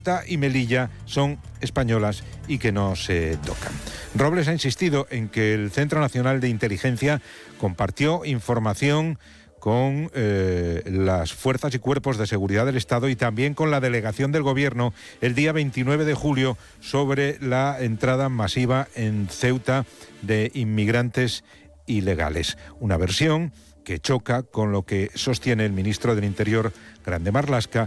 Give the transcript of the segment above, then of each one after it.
Ceuta y Melilla son españolas y que no se tocan. Robles ha insistido en que el Centro Nacional de Inteligencia compartió información con las fuerzas y cuerpos de seguridad del Estado y también con la delegación del Gobierno el día 29 de julio sobre la entrada masiva en Ceuta de inmigrantes ilegales. Una versión que choca con lo que sostiene el ministro del Interior, Grande Marlaska,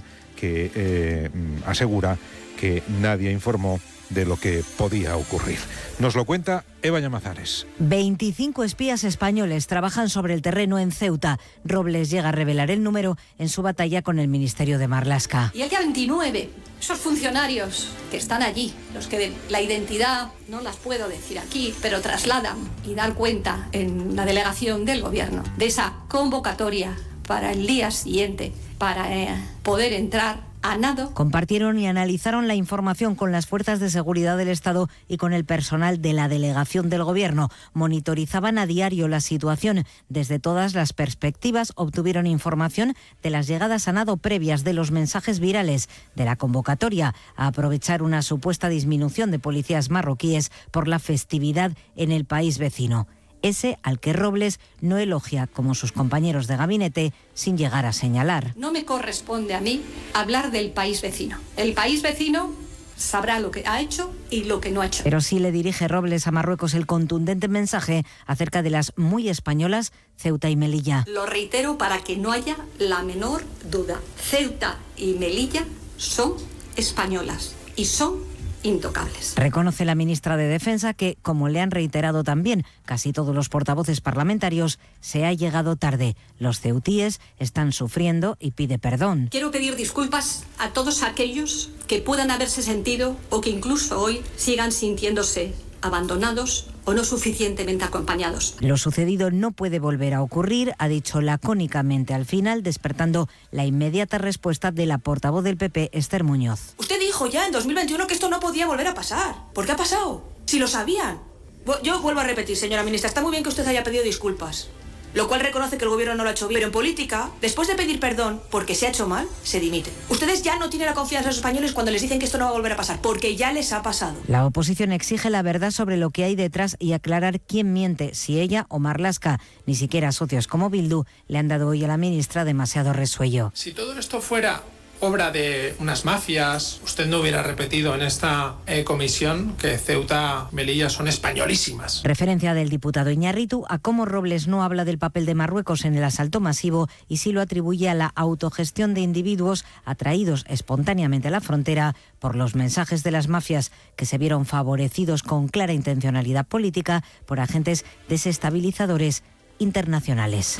que asegura que nadie informó de lo que podía ocurrir. Nos lo cuenta Eva Llamazares. 25 espías españoles trabajan sobre el terreno en Ceuta. Robles llega a revelar el número en su batalla con el ministerio de Marlaska. Y el día 29, esos funcionarios que están allí, los que la identidad no las puedo decir aquí, pero trasladan y dan cuenta en la delegación del Gobierno de esa convocatoria para el día siguiente, para poder entrar a nado. Compartieron y analizaron la información con las fuerzas de seguridad del Estado y con el personal de la delegación del Gobierno. Monitorizaban a diario la situación. Desde todas las perspectivas obtuvieron información de las llegadas a nado previas, de los mensajes virales, de la convocatoria a aprovechar una supuesta disminución de policías marroquíes por la festividad en el país vecino. Ese al que Robles no elogia como sus compañeros de gabinete, sin llegar a señalar. No me corresponde a mí hablar del país vecino. El país vecino sabrá lo que ha hecho y lo que no ha hecho. Pero sí le dirige Robles a Marruecos el contundente mensaje acerca de las muy españolas Ceuta y Melilla. Lo reitero para que no haya la menor duda. Ceuta y Melilla son españolas y son intocables. Reconoce la ministra de Defensa que, como le han reiterado también casi todos los portavoces parlamentarios, se ha llegado tarde. Los ceutíes están sufriendo y pide perdón. Quiero pedir disculpas a todos aquellos que puedan haberse sentido o que incluso hoy sigan sintiéndose abandonados o no suficientemente acompañados. Lo sucedido no puede volver a ocurrir, ha dicho lacónicamente al final, despertando la inmediata respuesta de la portavoz del PP, Esther Muñoz. Usted dijo ya en 2021 que esto no podía volver a pasar. ¿Por qué ha pasado? Si lo sabían. Yo vuelvo a repetir, señora ministra, está muy bien que usted haya pedido disculpas, lo cual reconoce que el gobierno no lo ha hecho bien. Pero en política, después de pedir perdón porque se ha hecho mal, se dimite. Ustedes ya no tienen la confianza de los españoles cuando les dicen que esto no va a volver a pasar, porque ya les ha pasado. La oposición exige la verdad sobre lo que hay detrás y aclarar quién miente, si ella o Marlaska. Ni siquiera socios como Bildu le han dado hoy a la ministra demasiado resuello. Si todo esto fuera obra de unas mafias, usted no hubiera repetido en esta comisión que Ceuta y Melilla son españolísimas. Referencia del diputado Iñárritu a cómo Robles no habla del papel de Marruecos en el asalto masivo y sí lo atribuye a la autogestión de individuos atraídos espontáneamente a la frontera por los mensajes de las mafias, que se vieron favorecidos con clara intencionalidad política por agentes desestabilizadores internacionales.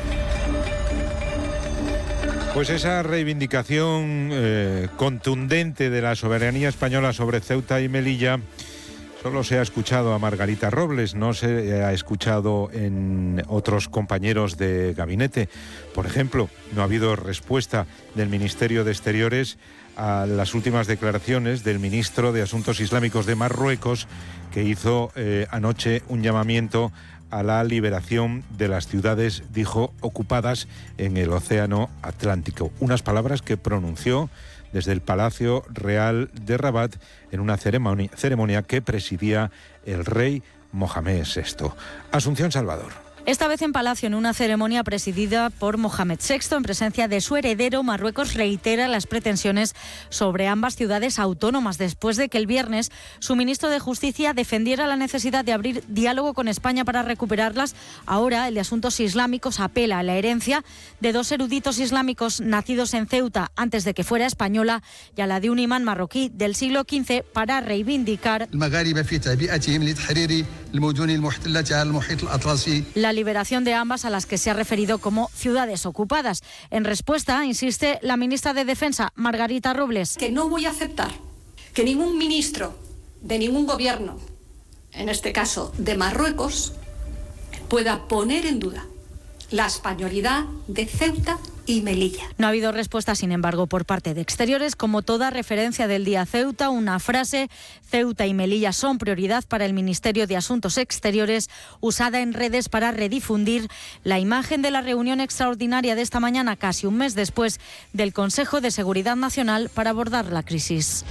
Pues esa reivindicación contundente de la soberanía española sobre Ceuta y Melilla solo se ha escuchado a Margarita Robles, no se ha escuchado en otros compañeros de gabinete. Por ejemplo, no ha habido respuesta del Ministerio de Exteriores a las últimas declaraciones del ministro de Asuntos Islámicos de Marruecos, que hizo anoche un llamamiento a la liberación de las ciudades, dijo, ocupadas en el Océano Atlántico. Unas palabras que pronunció desde el Palacio Real de Rabat en una ceremonia que presidía el rey Mohamed VI. Asunción Salvador. Esta vez en Palacio, en una ceremonia presidida por Mohamed VI, en presencia de su heredero, Marruecos reitera las pretensiones sobre ambas ciudades autónomas, después de que el viernes su ministro de Justicia defendiera la necesidad de abrir diálogo con España para recuperarlas. Ahora, el de Asuntos Islámicos apela a la herencia de dos eruditos islámicos nacidos en Ceuta antes de que fuera española y a la de un imán marroquí del siglo XV para reivindicar la liberación de ambas, a las que se ha referido como ciudades ocupadas. En respuesta, insiste la ministra de Defensa, Margarita Robles. Que no voy a aceptar que ningún ministro de ningún gobierno, en este caso de Marruecos, pueda poner en duda la españolidad de Ceuta y Melilla. No ha habido respuesta, sin embargo, por parte de Exteriores. Como toda referencia del día Ceuta, una frase: Ceuta y Melilla son prioridad para el Ministerio de Asuntos Exteriores, usada en redes para redifundir la imagen de la reunión extraordinaria de esta mañana, casi un mes después del Consejo de Seguridad Nacional para abordar la crisis.